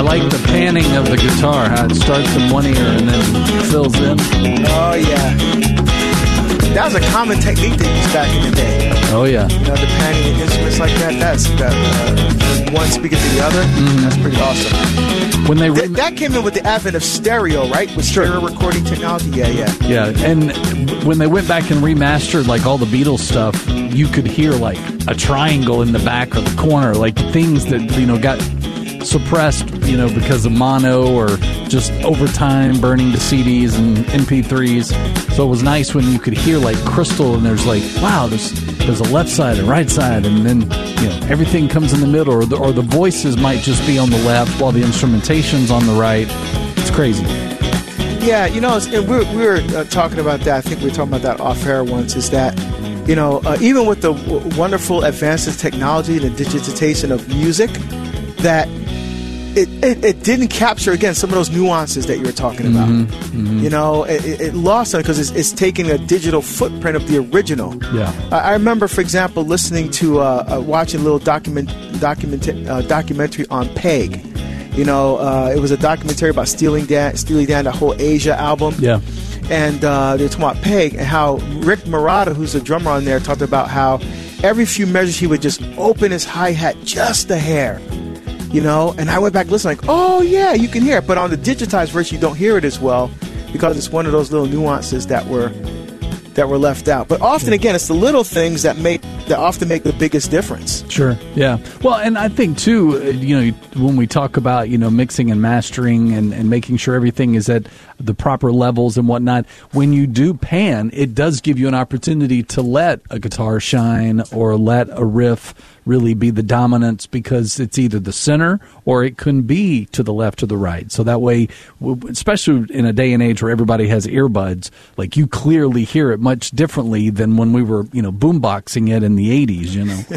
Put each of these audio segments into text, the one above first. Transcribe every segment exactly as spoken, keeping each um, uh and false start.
like the panning of the guitar, how it starts in one ear and then fills in. Oh, yeah. That was a common technique they used back in the day. Oh, yeah. You know, the panning instruments like that, that's that, uh, one speaker to the other. Mm. That's pretty awesome. When they re- Th- that came in with the advent of stereo, right? With stereo sure. recording technology. Yeah, yeah. Yeah, and when they went back and remastered, like, all the Beatles stuff, you could hear, like, a triangle in the back or the corner, like, things that, you know, got suppressed, you know, because of mono or just over time burning to C Ds and M P threes. So it was nice when you could hear, like, crystal, and there's like, wow, there's there's a left side and right side, and then, you know, everything comes in the middle, or the, or the voices might just be on the left while the instrumentation's on the right. It's crazy. Yeah, you know, it's, and we were, we were uh, talking about that. I think we were talking about that off air once. Is that, you know, uh, even with the w- wonderful advances in technology, the digitization of music, that It, it it didn't capture, again, some of those nuances that you were talking about. Mm-hmm, mm-hmm. You know, it, it lost on it because it's, it's taking a digital footprint of the original. Yeah, I, I remember, for example, listening to uh, uh, watching a little document document uh, documentary on Peg. You know, uh, it was a documentary about Steely Dan, Steely Dan, the whole Asia album. Yeah, and uh, they were talking about Peg and how Rick Marotta, who's the drummer on there, talked about how every few measures he would just open his hi-hat just a hair. You know, and I went back listening, like, oh, yeah, you can hear it. But on the digitized version, you don't hear it as well because it's one of those little nuances that were that were left out. But often, again, it's the little things that make that often make the biggest difference. Sure, yeah. Well, and I think, too, you know, when we talk about, you know, mixing and mastering and, and making sure everything is at the proper levels and whatnot, when you do pan, it does give you an opportunity to let a guitar shine or let a riff really be the dominance, because it's either the center or it can be to the left or the right. So that way, especially in a day and age where everybody has earbuds, like, you clearly hear it much differently than when we were, you know, boomboxing it in the eighties, you know.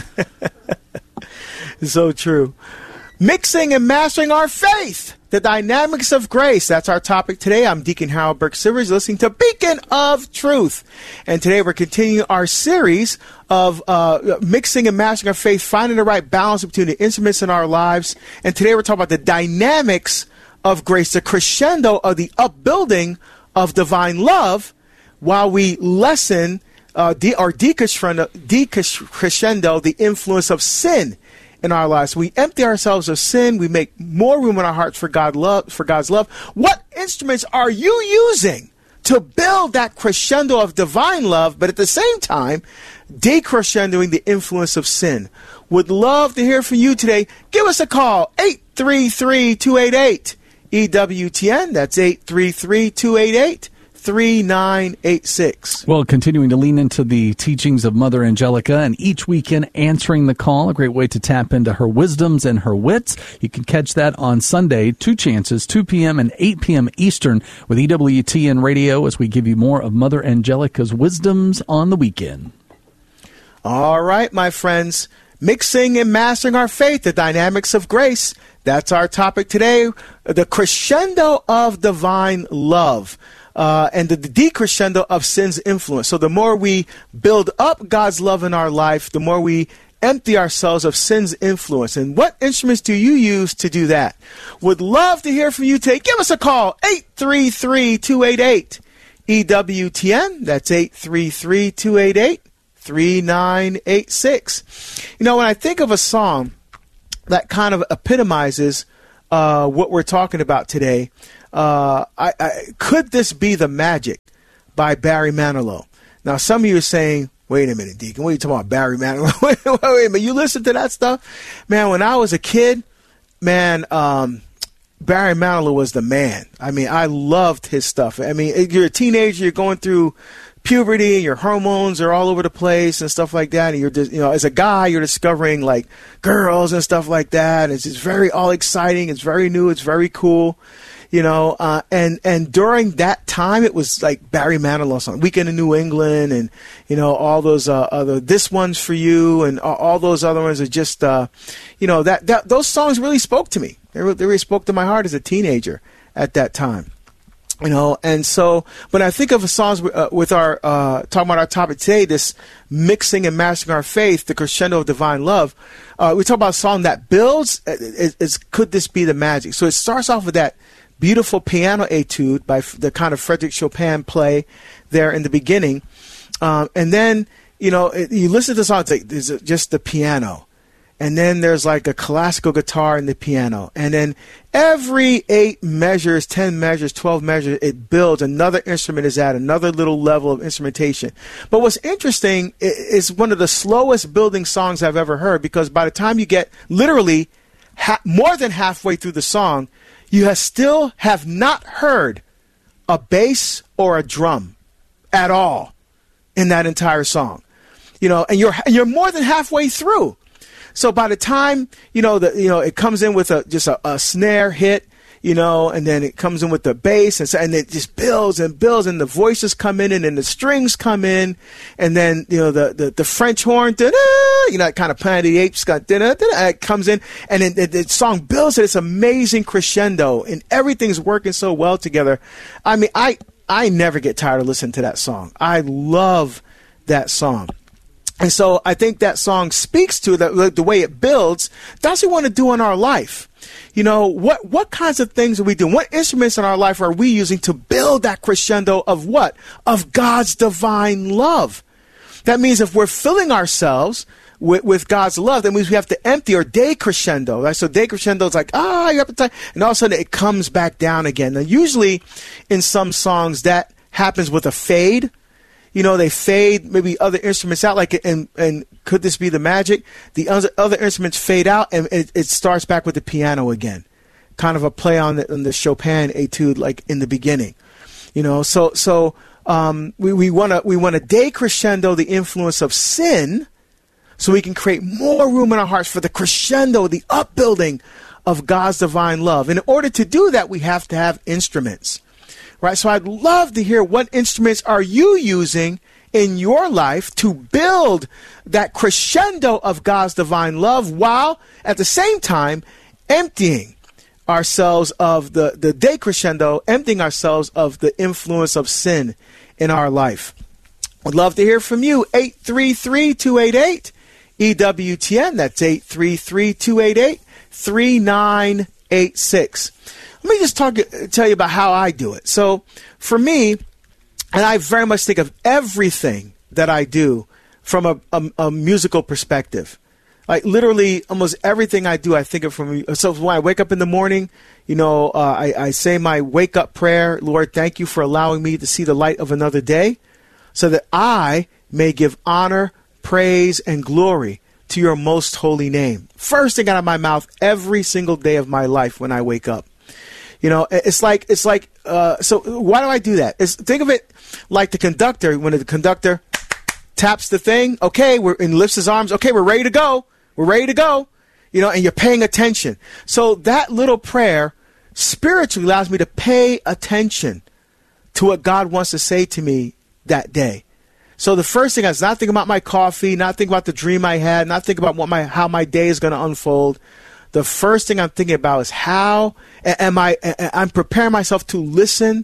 So true. Mixing and mastering our faith, the dynamics of grace. That's our topic today. I'm Deacon Harold Burke-Sivers, listening to Beacon of Truth. And today we're continuing our series of uh, mixing and mastering our faith, finding the right balance between the instruments in our lives. And today we're talking about the dynamics of grace, the crescendo of the upbuilding of divine love, while we lessen uh, de- or decrescendo, decrescendo the influence of sin in our lives. We empty ourselves of sin. We make more room in our hearts for God love, for God's love. What instruments are you using to build that crescendo of divine love, but at the same time, decrescendoing the influence of sin? Would love to hear from you today. Give us a call, eight three three, two eight eight, E W T N. That's eight three three, two eight eight, three nine eight six. Well, continuing to lean into the teachings of Mother Angelica, and each weekend answering the call, a great way to tap into her wisdoms and her wits. You can catch that on Sunday, two chances, two p.m. and eight p.m. Eastern with E W T N Radio, as we give you more of Mother Angelica's wisdoms on the weekend. All right, my friends, mixing and mastering our faith, the dynamics of grace. That's our topic today, the crescendo of divine love. Uh, and the, the decrescendo of sin's influence. So the more we build up God's love in our life, the more we empty ourselves of sin's influence. And what instruments do you use to do that? Would love to hear from you today. Give us a call, eight three three, two eight eight, E W T N. That's eight three three, two eight eight, three nine eight six. You know, when I think of a song that kind of epitomizes uh, what we're talking about today, Uh, I, I, could this be The Magic by Barry Manilow? Now, some of you are saying, wait a minute, Deacon, what are you talking about, Barry Manilow? wait, wait, wait a minute, you listen to that stuff? Man, when I was a kid, man, um, Barry Manilow was the man. I mean, I loved his stuff. I mean, you're a teenager, you're going through puberty, and your hormones are all over the place and stuff like that. And you're just, you know, as a guy, you're discovering like girls and stuff like that. It's just very all exciting. It's very new. It's very cool. You know, uh, and, and during that time, it was like Barry Manilow song, Weekend in New England, and, you know, all those uh, other, This One's For You, and all, all those other ones are just, uh, you know, that, that those songs really spoke to me. They really, they really spoke to my heart as a teenager at that time. You know, and so when I think of a songs uh, with our, uh, talking about our topic today, this mixing and mastering our faith, the crescendo of divine love, uh, we talk about a song that builds, is, is Could This Be the Magic? So it starts off with that beautiful piano etude by f- the kind of Frederick Chopin play there in the beginning. Um, and then, you know, it, you listen to the song, it's like, there's just the piano. And then there's like a classical guitar in the piano. And then every eight measures, ten measures, twelve measures, it builds. Another instrument is at another little level of instrumentation. But what's interesting is one of the slowest building songs I've ever heard, because by the time you get literally ha- more than halfway through the song, you have still have not heard a bass or a drum at all in that entire song. You know, and you're you're more than halfway through. So by the time, you know, the, you know, it comes in with a, just a, a snare hit, you know, and then it comes in with the bass, and, so, and it just builds and builds, and the voices come in, and then the strings come in, and then, you know, the, the, the French horn, da-da, you know, kind of Planet of the Apes, got, da-da, da-da, it comes in, and then the, the song builds at this amazing crescendo, and everything's working so well together. I mean, I, I never get tired of listening to that song. I love that song. And so I think that song speaks to the, the way it builds. That's what we want to do in our life. You know, what, what kinds of things are we doing? What instruments in our life are we using to build that crescendo of what? Of God's divine love. That means if we're filling ourselves with, with God's love, that means we have to empty or decrescendo. Right? So decrescendo is like, ah, your appetite. And all of a sudden it comes back down again. Now, usually in some songs that happens with a fade. You know, they fade maybe other instruments out, like, and, and Could This Be the Magic? The other, other instruments fade out, and it, it starts back with the piano again. Kind of a play on the, on the Chopin etude, like in the beginning. You know, so so um, we we want to we want to decrescendo the influence of sin, so we can create more room in our hearts for the crescendo, the upbuilding of God's divine love. And in order to do that, we have to have instruments. Right, so I'd love to hear, what instruments are you using in your life to build that crescendo of God's divine love, while at the same time emptying ourselves of the, the decrescendo, emptying ourselves of the influence of sin in our life. I'd love to hear from you. eight three three, two eight eight, E W T N. That's eight three three, two eight eight, three nine eight six. Let me just talk, tell you about how I do it. So for me, and I very much think of everything that I do from a, a, a musical perspective. Like literally almost everything I do, I think of from, so when I wake up in the morning, you know, uh, I, I say my wake up prayer, Lord, thank you for allowing me to see the light of another day, so that I may give honor, praise, and glory to your most holy name. First thing out of my mouth every single day of my life when I wake up. You know, it's like, it's like, uh, so why do I do that? It's, think of it like the conductor, when the conductor taps the thing, okay, we're, and lifts his arms, okay, we're ready to go. We're ready to go. You know, and you're paying attention. So that little prayer spiritually allows me to pay attention to what God wants to say to me that day. So the first thing is not thinking about my coffee, not thinking about the dream I had, not thinking about what my, how my day is going to unfold. The first thing I'm thinking about is how am I, I'm preparing myself to listen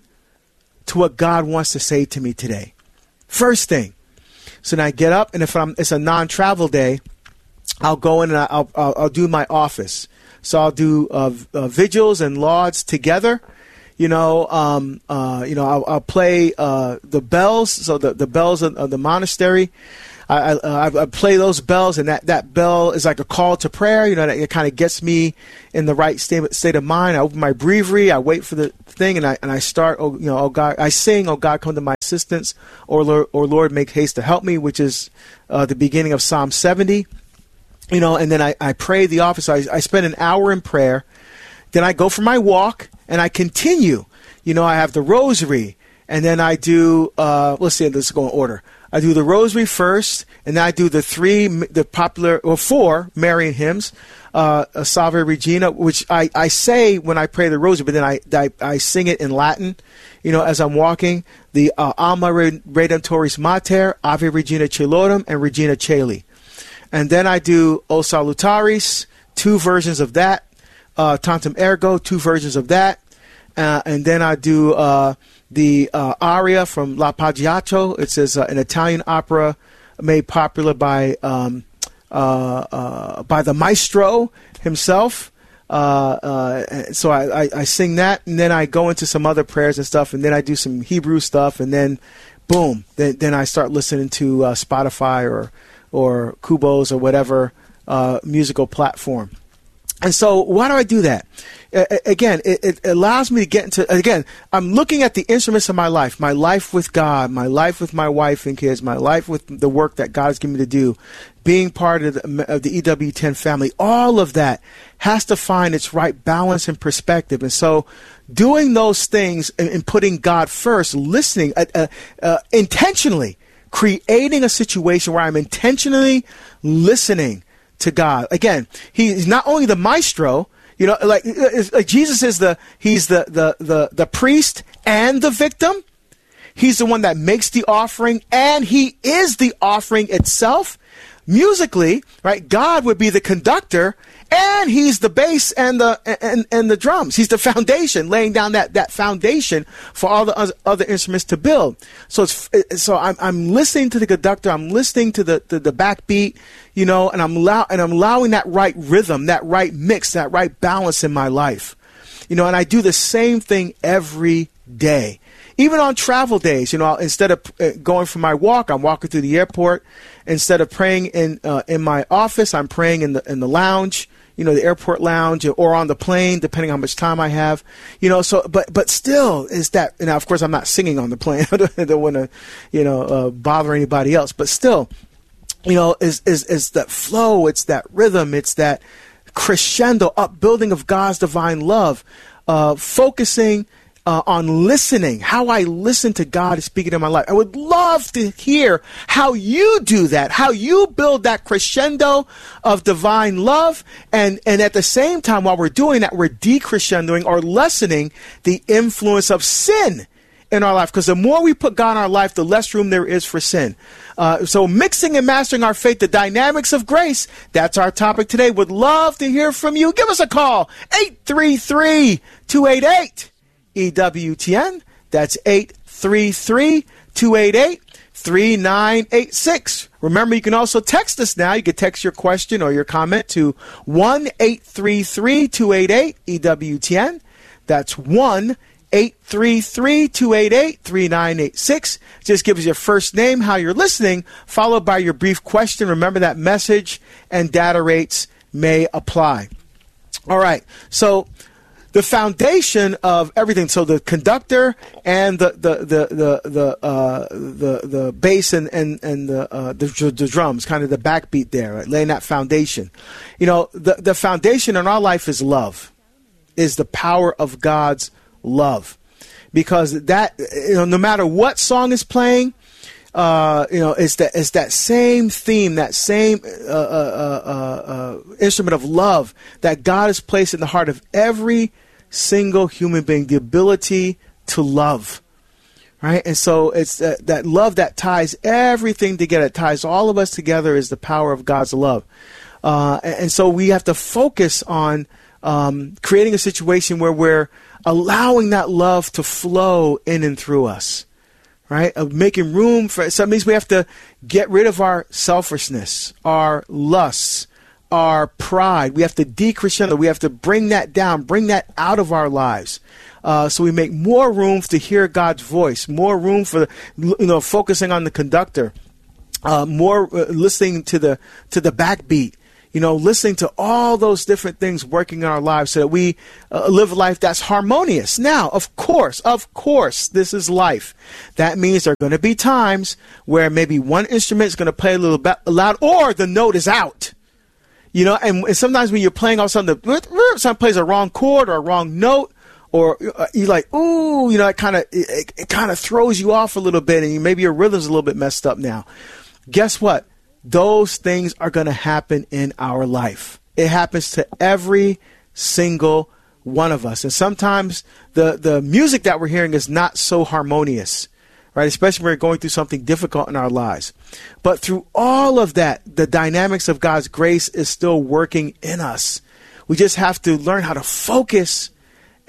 to what God wants to say to me today. First thing. So then I get up, and if I'm, it's a non-travel day, I'll go in and I'll, I'll, I'll do my office. So I'll do uh, uh, vigils and lauds together. You know, um, uh, you know, I'll, I'll play uh, the bells. So the, the bells of, of the monastery. I, I, I play those bells, and that, that bell is like a call to prayer. You know, that it kind of gets me in the right state, state of mind. I open my breviary, I wait for the thing, and I and I start. Oh, you know, oh God, I sing. Oh God, come to my assistance. Or Lord, or Lord, make haste to help me, which is uh, the beginning of Psalm seventy. You know, and then I, I pray the office. I, I spend an hour in prayer. Then I go for my walk, and I continue. You know, I have the rosary, and then I do. Uh, let's see, let's go in order. I do the rosary first, and then I do the three, the popular, or four Marian hymns, uh, Salve Regina, which I, I say when I pray the rosary, but then I, I, I sing it in Latin, you know, as I'm walking. The uh, Alma Redemptoris Mater, Ave Regina Coelum, and Regina Caeli. And then I do O Salutaris, two versions of that, uh, Tantum Ergo, two versions of that. uh, and then I do uh, the uh, aria from L'Arpeggiato. It says uh, an Italian opera made popular by um, uh, uh, by the maestro himself. Uh, uh, so I, I, I sing that, and then I go into some other prayers and stuff, and then I do some Hebrew stuff, and then boom, then, then I start listening to uh, Spotify or or Kubos or whatever uh, musical platform. And so why do I do that? Uh, again, it, it allows me to get into, again, I'm looking at the instruments of my life, my life with God, my life with my wife and kids, my life with the work that God has given me to do, being part of the, of the E W ten family. All of that has to find its right balance and perspective. And so doing those things and, and putting God first, listening uh, uh, uh, intentionally, creating a situation where I'm intentionally listening to God. Again, he's not only the maestro, you know, like, like Jesus is the, he's the, the, the, the priest and the victim. He's the one that makes the offering, and he is the offering itself. Musically, right, God would be the conductor, and he's the bass and the and, and the drums. He's the foundation, laying down that, that foundation for all the other, other instruments to build. So it's so I'm I'm listening to the conductor, I'm listening to the, the, the backbeat, you know, and I'm allow, and I'm allowing that right rhythm, that right mix, that right balance in my life, you know. And I do the same thing every day. Even on travel days, you know, instead of going for my walk, I'm walking through the airport. Instead of praying in uh, in my office, I'm praying in the in the lounge, you know, the airport lounge, or on the plane, depending on how much time I have, you know. So, but but still, is that now? Of course, I'm not singing on the plane. I don't, don't want to, you know, uh, bother anybody else. But still, you know, is is is that flow? It's that rhythm. It's that crescendo, upbuilding of God's divine love, uh, focusing. Uh, on listening, how I listen to God speaking in my life. I would love to hear how you do that, how you build that crescendo of divine love, and, and at the same time, while we're doing that, we're decrescendoing or lessening the influence of sin in our life. Because the more we put God in our life, the less room there is for sin. Uh, so mixing and mastering our faith, the dynamics of grace, that's our topic today. Would love to hear from you. Give us a call, eight three three, two eight eight, E W T N. That's eight three three, two eight eight, three nine eight six. Remember, you can also text us now. You can text your question or your comment to one eight three three, two eight eight, E W T N. That's one eight three three, two eight eight, three nine eight six. Just give us your first name, how you're listening, followed by your brief question. Remember that message and data rates may apply. All right. So the foundation of everything, so the conductor and the the the the the uh, the, the bass and and and the, uh, the the drums, kind of the backbeat there, right? Laying that foundation. You know, the the foundation in our life is love, is the power of God's love, because that, you know, no matter what song is playing, uh, you know, it's that it's that same theme, that same uh, uh, uh, uh, instrument of love that God has placed in the heart of every single human being, the ability to love, right? And so it's that, that love that ties everything together, it ties all of us together, is the power of God's love. Uh, and, and so we have to focus on um, creating a situation where we're allowing that love to flow in and through us, right? Of making room for, so that means we have to get rid of our selfishness, our lusts, our pride. We have to decrescendo. We have to bring that down, bring that out of our lives. Uh, so we make more room to hear God's voice, more room for, you know, focusing on the conductor, uh, more uh, listening to the to the backbeat, you know, listening to all those different things working in our lives so that we uh, live a life that's harmonious. Now, of course, of course, this is life. That means there are going to be times where maybe one instrument is going to play a little bit loud, or the note is out. You know, and, and sometimes when you're playing, all of a sudden, the, someone plays a wrong chord or a wrong note, or uh, you're like, ooh, you know, it kind of it, it kind of throws you off a little bit, and you, maybe your rhythm's a little bit messed up now. Guess what? Those things are going to happen in our life. It happens to every single one of us. And sometimes the, the music that we're hearing is not so harmonious, right? Especially when we're going through something difficult in our lives. But through all of that, the dynamics of God's grace is still working in us. We just have to learn how to focus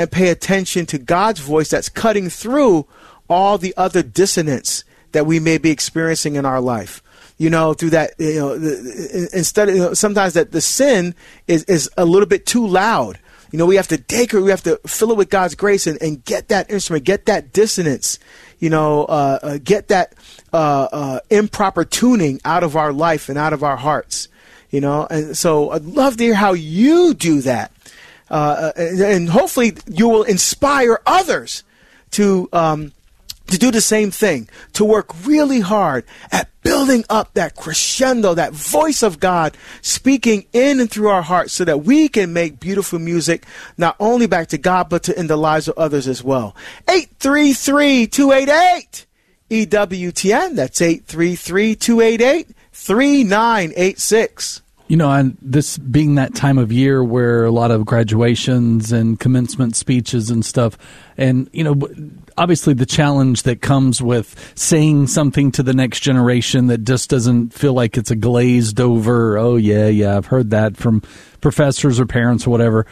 and pay attention to God's voice that's cutting through all the other dissonance that we may be experiencing in our life. You know, through that, you know, the, instead of, you know, sometimes that the sin is, is a little bit too loud. You know, we have to take it, we have to fill it with God's grace and, and get that instrument, get that dissonance, you know, uh, uh, get that uh, uh, improper tuning out of our life and out of our hearts, you know. And so I'd love to hear how you do that. Uh, and, and hopefully you will inspire others to um, to do the same thing, to work really hard at building up that crescendo, that voice of God speaking in and through our hearts so that we can make beautiful music, not only back to God, but to in the lives of others as well. eight three three, two eight eight, E W T N. That's eight three three, two eight eight, three nine eight six. You know, and this being that time of year where a lot of graduations and commencement speeches and stuff, and, you know, obviously the challenge that comes with saying something to the next generation that just doesn't feel like it's a glazed over, oh, yeah, yeah, I've heard that from professors or parents or whatever.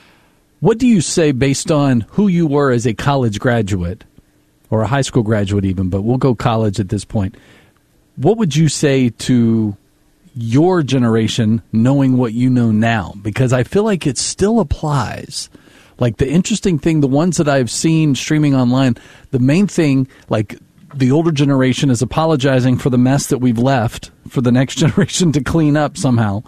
What do you say based on who you were as a college graduate or a high school graduate even, but we'll go college at this point. What would you say to your generation knowing what you know now? Because I feel like it still applies. Like the interesting thing, the ones that I've seen streaming online, the main thing, like the older generation is apologizing for the mess that we've left for the next generation to clean up somehow.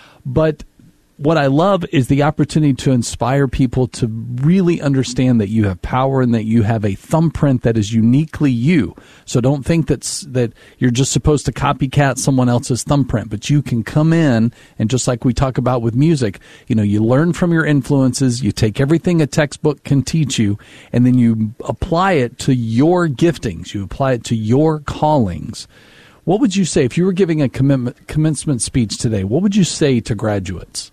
But what I love is the opportunity to inspire people to really understand that you have power and that you have a thumbprint that is uniquely you. So don't think that's, that you're just supposed to copycat someone else's thumbprint, but you can come in and just like we talk about with music, you know, you learn from your influences, you take everything a textbook can teach you, and then you apply it to your giftings, you apply it to your callings. What would you say if you were giving a commitment, commencement speech today? What would you say to graduates?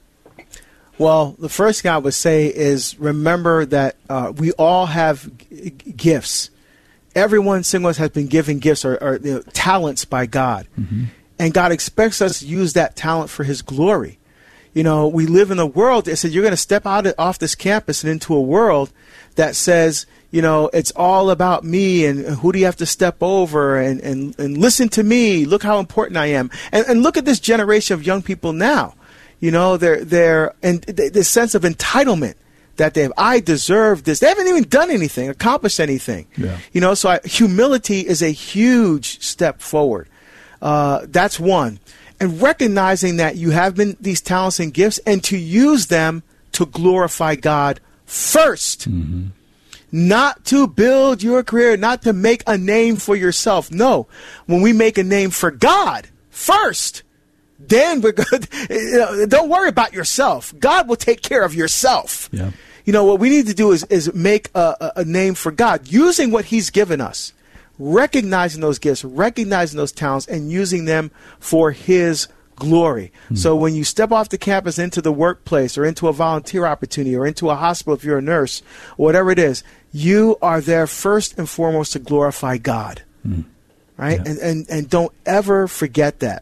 Well, the first thing I would say is remember that uh, we all have g- gifts. Everyone single us has been given gifts or, or you know, talents by God. Mm-hmm. And God expects us to use that talent for his glory. You know, we live in a world that says you're going to step out of, off this campus and into a world that says, you know, it's all about me and who do you have to step over and, and, and listen to me. Look how important I am. And, and look at this generation of young people now. You know, they're, they're, and this sense of entitlement that they have. I deserve this. They haven't even done anything, accomplished anything. Yeah. You know, so I, humility is a huge step forward. Uh, that's one. And recognizing that you have been these talents and gifts and to use them to glorify God first. Mm-hmm. Not to build your career, not to make a name for yourself. No, when we make a name for God first, then we're good. Don't worry about yourself. God will take care of yourself. Yeah. You know, what we need to do is, is make a, a name for God using what he's given us, recognizing those gifts, recognizing those talents, and using them for his glory. Mm-hmm. So when you step off the campus into the workplace or into a volunteer opportunity or into a hospital if you're a nurse, whatever it is, you are there first and foremost to glorify God. Mm-hmm. Right? Yeah. And, and, and don't ever forget that.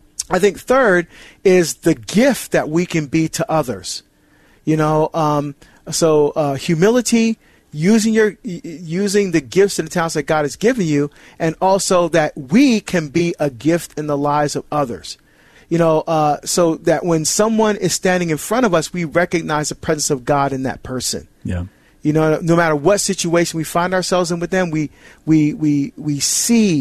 I think third is the gift that we can be to others. You know, um, so uh, humility, using your using the gifts and the talents that God has given you, and also that we can be a gift in the lives of others. You know, uh, so that when someone is standing in front of us, we recognize the presence of God in that person. Yeah. You know, no matter what situation we find ourselves in with them, we we we we see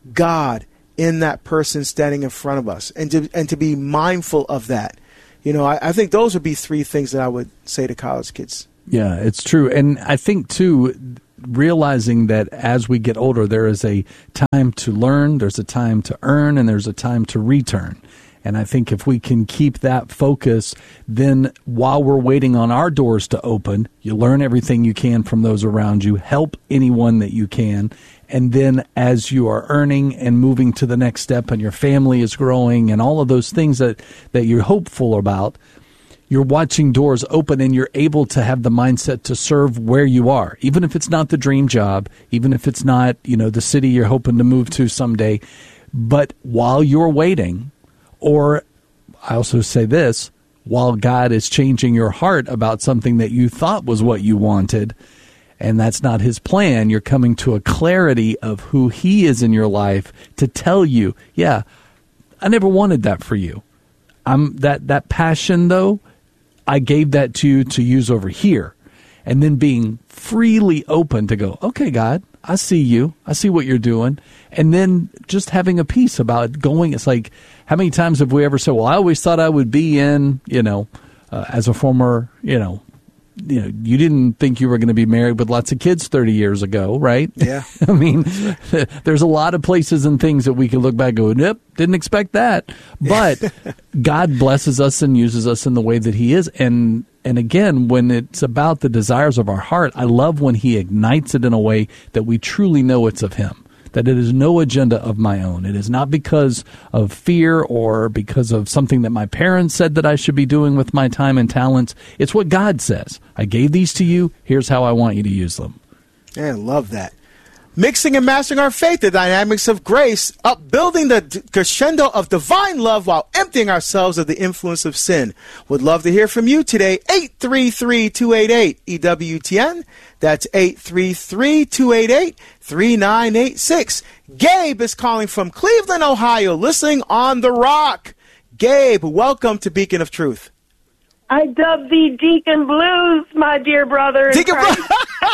God in that person standing in front of us, and to and to be mindful of that. You know, I, I think those would be three things that I would say to college kids. Yeah, it's true. And I think, too, realizing that as we get older, there is a time to learn, there's a time to earn, and there's a time to return. And I think if we can keep that focus, then while we're waiting on our doors to open, you learn everything you can from those around you, help anyone that you can. And then as you are earning and moving to the next step and your family is growing and all of those things that, that you're hopeful about, you're watching doors open and you're able to have the mindset to serve where you are, even if it's not the dream job, even if it's not, you know, the city you're hoping to move to someday. But while you're waiting, or I also say this, while God is changing your heart about something that you thought was what you wanted, and that's not his plan. You're coming to a clarity of who he is in your life to tell you, yeah, I never wanted that for you. I'm that, that passion, though, I gave that to you to use over here. And then being freely open to go, okay, God, I see you. I see what you're doing. And then just having a peace about going. It's like, how many times have we ever said, well, I always thought I would be in, you know, uh, as a former, you know, you know, you didn't think you were going to be married with lots of kids thirty years ago, right? Yeah. I mean, there's a lot of places and things that we can look back and go, nope, didn't expect that. But God blesses us and uses us in the way that he is. And And again, when it's about the desires of our heart, I love when he ignites it in a way that we truly know it's of him, that it is no agenda of my own. It is not because of fear or because of something that my parents said that I should be doing with my time and talents. It's what God says. I gave these to you. Here's how I want you to use them. Yeah, I love that. Mixing and mastering our faith, the dynamics of grace, upbuilding the d- crescendo of divine love while emptying ourselves of the influence of sin. Would love to hear from you today. eight three three, two eight eight, E W T N. That's eight three three, two eight eight, three nine eight six. Gabe is calling from Cleveland, Ohio, listening on The Rock. Gabe, welcome to Beacon of Truth. I dub thee Deacon Blues, my dear brother. Deacon Blues.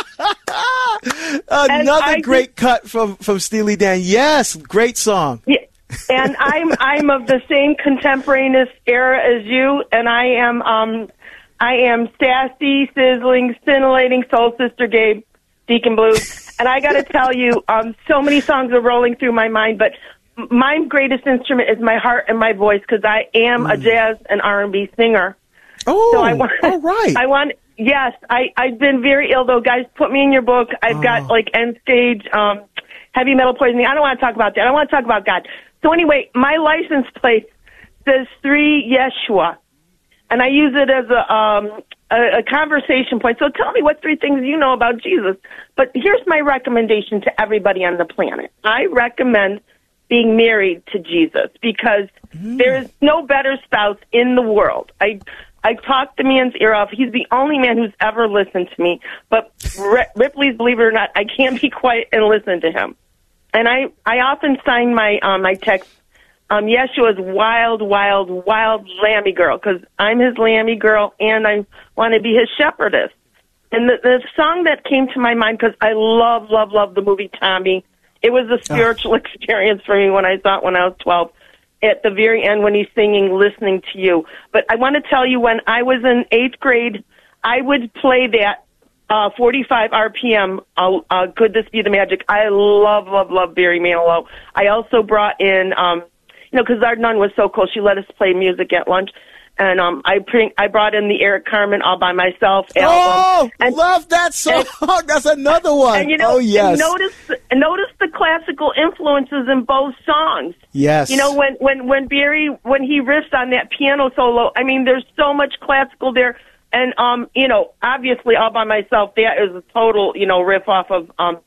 Another I great cut from, from Steely Dan. Yes, great song. Yeah, and I'm I'm of the same contemporaneous era as you, and I am um I am sassy, sizzling, scintillating soul sister Gabe, Deacon Blues. And I got to tell you, um, so many songs are rolling through my mind, but my greatest instrument is my heart and my voice because I am mm. a jazz and R and B singer. Oh, so I want, all right. I want. Yes, I, I've been very ill, though. Guys, put me in your book. I've oh. got, like, end-stage um, heavy metal poisoning. I don't want to talk about that. I want to talk about God. So anyway, my license plate says three Yeshua, and I use it as a, um, a, a conversation point. So tell me what three things you know about Jesus. But here's my recommendation to everybody on the planet. I recommend being married to Jesus because mm. there is no better spouse in the world. I I talked the man's ear off. He's the only man who's ever listened to me. But Ripley's, believe it or not, I can't be quiet and listen to him. And I, I often sign my um, my text, um, Yeshua's wild, wild, wild lammy girl, because I'm his lammy girl and I want to be his shepherdess. And the, the song that came to my mind, because I love, love, love the movie Tommy. It was a spiritual oh. experience for me when I saw it when I was twelve. At the very end when he's singing Listening to You. But I want to tell you, when I was in eighth grade, I would play that uh, forty-five R P M, uh, uh, Could This Be the Magic? I love, love, love Barry Manilow. I also brought in, um, you know, because our nun was so cool, she let us play music at lunch. And um, I bring, I brought in the Eric Carmen All By Myself album. Oh, and, love that song. And, That's another one. And, you know, oh, yes. Notice, notice the classical influences in both songs. Yes. You know, when, when, when Barry, when he riffs on that piano solo, I mean, there's so much classical there. And, um, you know, obviously All By Myself, that is a total, you know, riff off of, um,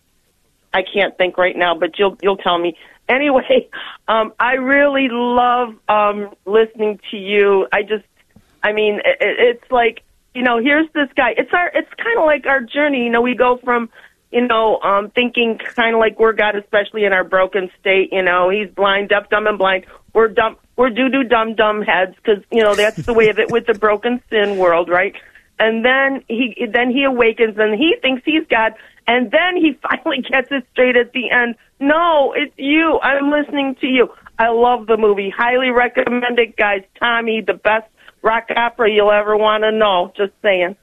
I can't think right now, but you'll, you'll tell me. Anyway, um, I really love um, listening to you. I just, I mean, it, it's like, you know, here's this guy. It's our, it's kind of like our journey. You know, we go from, you know, um, thinking kind of like we're God, especially in our broken state. You know, he's blind, deaf, dumb, and blind. We're dumb, we're doo-doo, dumb, dumb heads because, you know, that's the way of it with the broken sin world, right? And then he, then he awakens and he thinks he's God. And then he finally gets it straight at the end. No, it's you. I'm listening to you. I love the movie. Highly recommend it, guys. Tommy, the best rock opera you'll ever want to know. Just saying.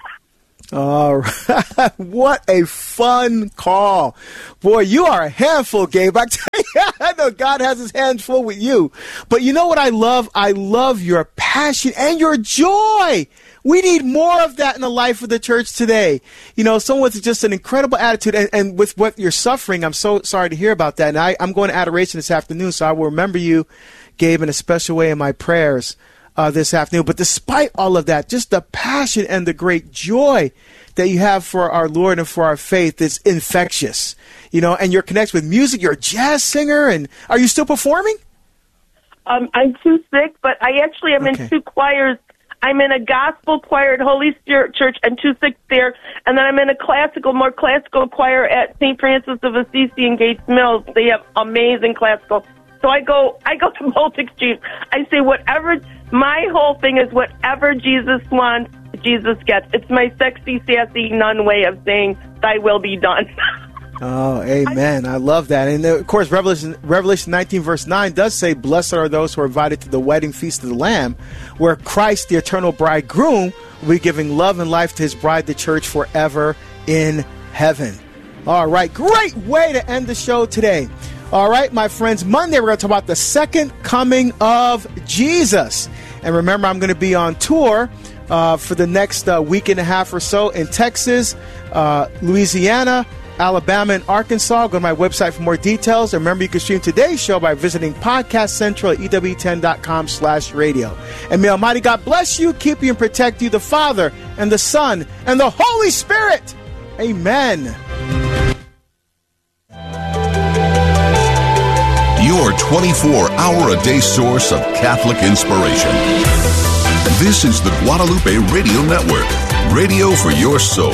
All right. What a fun call. Boy, you are a handful, Gabe. I tell you, I know God has his hands full with you. But you know what I love? I love your passion and your joy. We need more of that in the life of the church today. You know, someone with just an incredible attitude. And, and with what you're suffering, I'm so sorry to hear about that. And I, I'm going to adoration this afternoon, so I will remember you, Gabe, in a special way in my prayers uh, this afternoon. But despite all of that, just the passion and the great joy that you have for our Lord and for our faith is infectious. You know, and you're connected with music. You're a jazz singer. And are you still performing? Um, I'm too sick, but I actually am okay. in two choirs. I'm in a gospel choir at Holy Spirit Church and two six there, and then I'm in a classical, more classical choir at Saint Francis of Assisi in Gates Mills. They have amazing classical. So I go, I go to both extremes. I say whatever. My whole thing is whatever Jesus wants, Jesus gets. It's my sexy, sassy nun way of saying, "Thy will be done." Oh, amen. I love that. And of course, Revelation, Revelation nineteen, verse nine does say, "Blessed are those who are invited to the wedding feast of the Lamb," where Christ, the eternal bridegroom, will be giving love and life to his bride, the church, forever in heaven. All right. Great way to end the show today. All right, my friends. Monday, we're going to talk about the second coming of Jesus. And remember, I'm going to be on tour uh, for the next uh, week and a half or so in Texas, uh, Louisiana, Alabama, and Arkansas. Go to my website for more details. And remember, you can stream today's show by visiting Podcast Central at E W ten dot com slash radio. And may Almighty God bless you, keep you, and protect you, the Father, and the Son, and the Holy Spirit. Amen. Your twenty-four hour a day source of Catholic inspiration. This is the Guadalupe Radio Network, radio for your soul.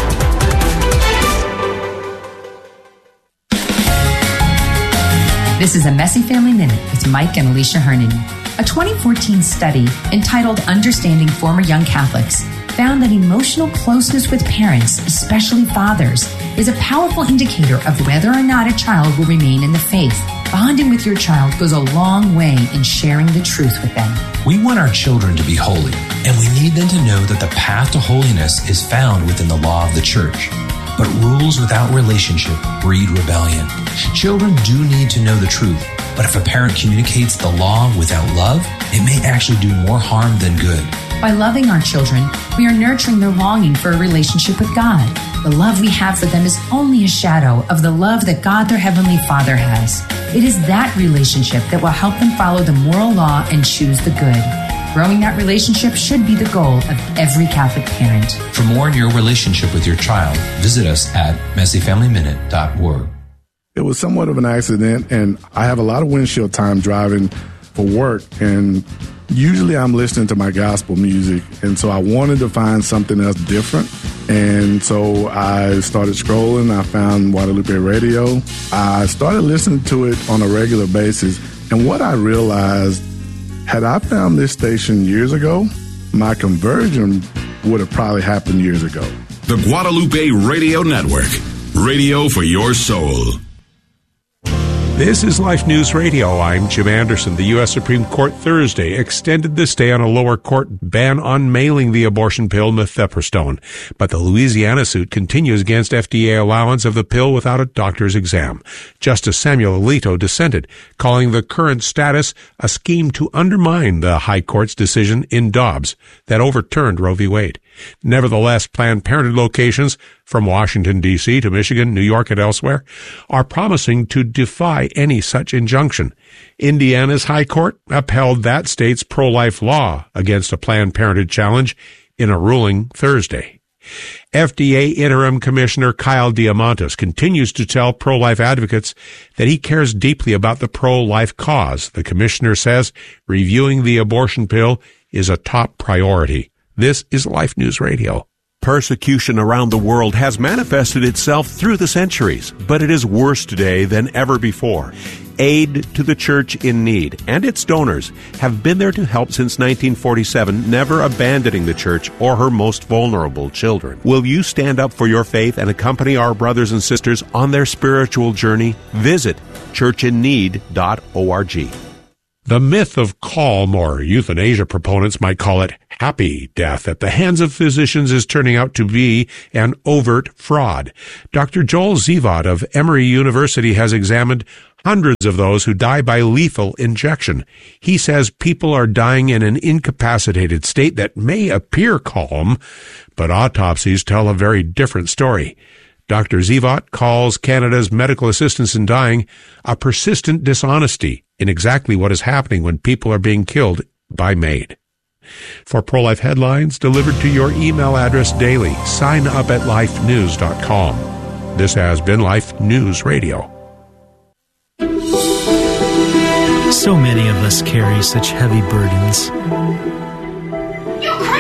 This is a Messy Family Minute with Mike and Alicia Hernon. A twenty fourteen study entitled Understanding Former Young Catholics found that emotional closeness with parents, especially fathers, is a powerful indicator of whether or not a child will remain in the faith. Bonding with your child goes a long way in sharing the truth with them. We want our children to be holy, and we need them to know that the path to holiness is found within the law of the church. But rules without relationship breed rebellion. Children do need to know the truth, but if a parent communicates the law without love, it may actually do more harm than good. By loving our children, we are nurturing their longing for a relationship with God. The love we have for them is only a shadow of the love that God, their Heavenly Father, has. It is that relationship that will help them follow the moral law and choose the good. Growing that relationship should be the goal of every Catholic parent. For more on your relationship with your child, visit us at messy family minute dot org. It was somewhat of an accident, and I have a lot of windshield time driving for work, and usually I'm listening to my gospel music, and so I wanted to find something else different. And so I started scrolling. I found Guadalupe Radio. I started listening to it on a regular basis. And what I realized, had I found this station years ago, my conversion would have probably happened years ago. The Guadalupe Radio Network, radio for your soul. This is Life News Radio. I'm Jim Anderson. The U S Supreme Court Thursday extended the stay on a lower court ban on mailing the abortion pill mifepristone. But the Louisiana suit continues against F D A allowance of the pill without a doctor's exam. Justice Samuel Alito dissented, calling the current status a scheme to undermine the High Court's decision in Dobbs that overturned Roe v. Wade. Nevertheless, Planned Parenthood locations from Washington, D C to Michigan, New York, and elsewhere are promising to defy any such injunction. Indiana's High Court upheld that state's pro-life law against a Planned Parenthood challenge in a ruling Thursday. F D A Interim Commissioner Kyle Diamantis continues to tell pro-life advocates that he cares deeply about the pro-life cause. The commissioner says reviewing the abortion pill is a top priority. This is Life News Radio. Persecution around the world has manifested itself through the centuries, but it is worse today than ever before. Aid to the Church in Need and its donors have been there to help since nineteen forty-seven, never abandoning the Church or her most vulnerable children. Will you stand up for your faith and accompany our brothers and sisters on their spiritual journey? Visit church in need dot org. The myth of calm, or euthanasia proponents might call it happy death, at the hands of physicians is turning out to be an overt fraud. Doctor Joel Zivat of Emory University has examined hundreds of those who die by lethal injection. He says people are dying in an incapacitated state that may appear calm, but autopsies tell a very different story. Doctor Zivat calls Canada's medical assistance in dying a persistent dishonesty in exactly what is happening when people are being killed by MAID. For pro-life headlines delivered to your email address daily, sign up at life news dot com. This has been Life News Radio. So many of us carry such heavy burdens. You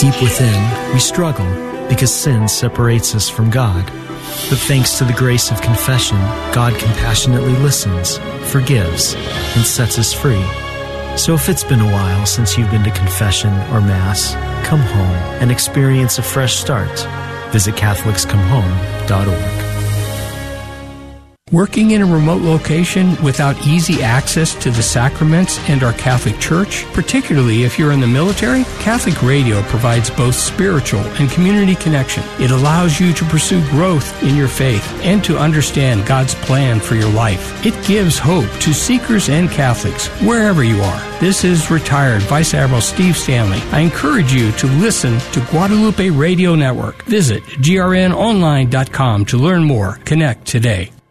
Deep within, we struggle because sin separates us from God. But thanks to the grace of confession, God compassionately listens, forgives, and sets us free. So if it's been a while since you've been to confession or Mass, come home and experience a fresh start. Visit Catholics Come Home dot org. Working in a remote location without easy access to the sacraments and our Catholic Church, particularly if you're in the military, Catholic Radio provides both spiritual and community connection. It allows you to pursue growth in your faith and to understand God's plan for your life. It gives hope to seekers and Catholics wherever you are. This is retired Vice Admiral Steve Stanley. I encourage you to listen to Guadalupe Radio Network. Visit G R N online dot com to learn more. Connect today.